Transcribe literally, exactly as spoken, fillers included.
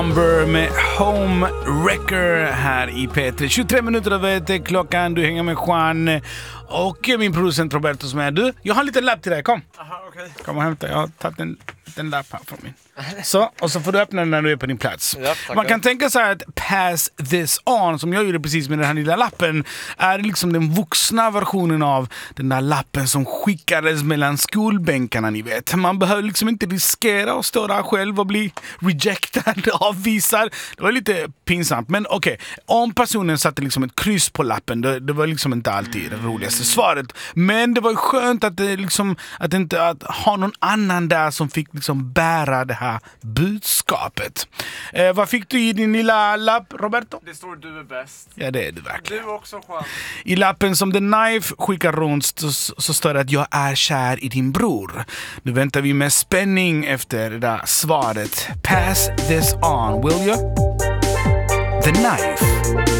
Number med Home Wrecker här i P tre. tjugotre minuter över ett klockan. Du hänger med Juan och min producent Roberto som är du. Jag har en liten lapp till dig, kom. Aha, okay. Kom och hämta, jag har tagit en liten lapp här från min. Så, och så får du öppna den när du är på din plats. Ja, man kan tänka sig att pass this on, som jag gjorde precis med den här lilla lappen, är liksom den vuxna versionen av den där lappen som skickades mellan skolbänkarna, ni vet. Man behöver liksom inte riskera att stå där själv och bli rejected, avvisad. Det var lite pinsamt, men okej. Okay. Om personen satte liksom ett kryss på lappen, det, det var liksom inte alltid det roligaste svaret. Men det var skönt att det liksom, att inte att ha någon annan där som fick liksom bära det här budskapet. Eh, vad fick du i din lilla lapp, Roberto? Det står du är bäst. Ja, det är du verkligen. Du också, Juan. I lappen som The Knife skickar runt så, så står det att jag är kär i din bror. Nu väntar vi med spänning efter det där svaret. Pass this on, will you? The Knife.